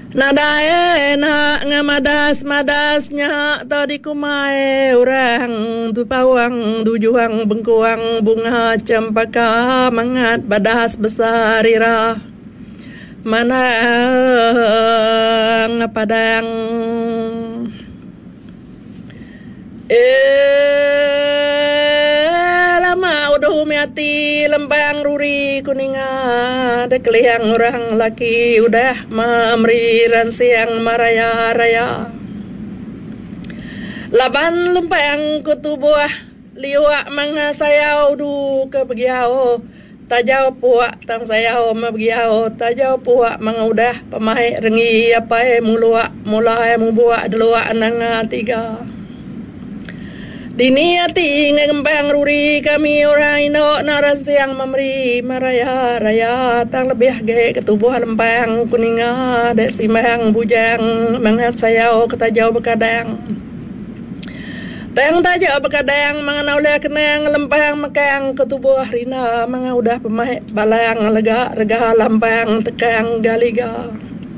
Nadae na ngamadas-madasnya tadi kumae orang tu pawang tujuang bengkuang bunga cempaka mangat badas besar ira mana ngapadang lama udah humiati lembang ruri kuninga ada keliang orang laki udah mamriran siang maraya-raya laban lempang kutubuah liwak manga sayau du ke begiao tajau puak tang sayau ma begiao tajau puak manga udah pamai rengi apa mulua mulai membuat deluak nanga tiga Dini ati ngembang ruri kami orang ino naras yang memberi maraya raya tang lebih ge ketubuh lempang kuninga dek simang bujang mangat sayau ketajau bekadang tang tajau bekadang mengenau le kenang lempang mekang ketubuh rina manga udah pemai balang lega rega lempang tekang galiga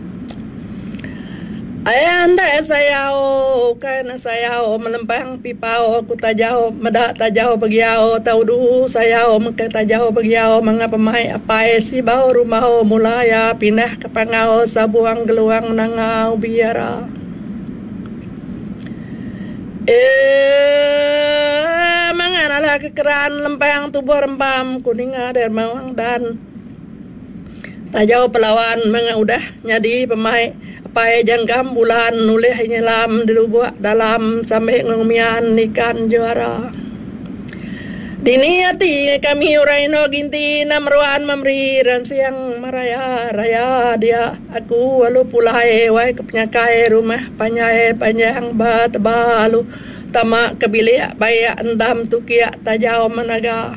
Ayanda sayao kana sayao melempang pipao ku tajau meda tajau bagiao taudu sayao meke tajau bagiao mangapa mai apae si bau rumah mulaya pindah ke pangau sabuang geluang nangau biara manganalah kekeran lempang tubuh rempam kuninga dermawang dan tajau pelawan manga udah nyadi pemai pai janggam bulan nulih nyelam dilubuak dalam sampai ngumian ikan juara dini hati kami uraino ginti namruan memberi dan siang maraya raya dia aku walu pulai wai kepenyakai rumah panyai panjang bat balu tamak kebilik bayak endam tukia tajau managa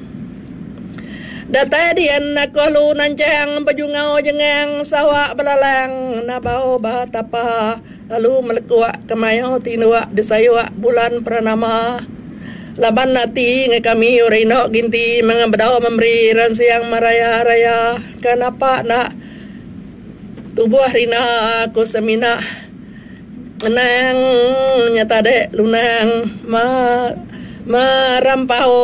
Datai dian aku lu nancang bajungau jengang sawak belalang nabau batapa lalu melekuak kemayau tinua desayuak bulan pranama laban nati nge kami urino ginti mengabdau memberi ran siang maraya raya kenapa nak tubuh rina aku semina menang nyata dek lunang merampau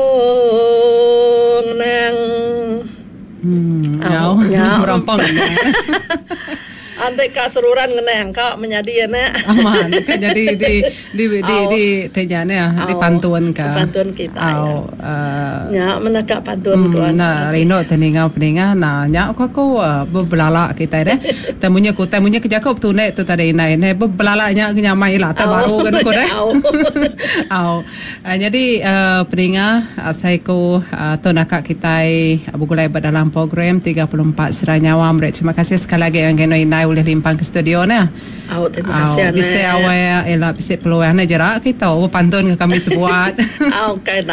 nang nyau merampau Ante kasururan ngeneng kau menjadi na aman kan jadi di tejane di pantun ka pantun kita nya menakak pantun ko na rino teninga peninga na nya ko beblala kita deh temunya kejakop tu ne tu tadi nai ne beblala nya mai la ta baru kan ko deh jadi peninga saya ko tu nakak kita abugulai dalam program 34 Seranyawa terima kasih sekali lagi yang kena inai boleh limpang ke studio na. Terima kasih. Bisa awak elak bisa peluang na jarak kita pantun ke kami sebuat. Okay.